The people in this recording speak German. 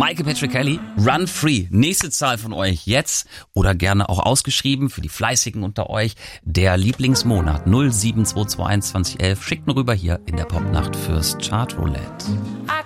Michael Patrick Kelly, Run Free. Nächste Zahl von euch jetzt oder gerne auch ausgeschrieben für die Fleißigen unter euch. Der Lieblingsmonat 07221 2011. Schickt nur rüber hier in der Popnacht fürs Chart Roulette.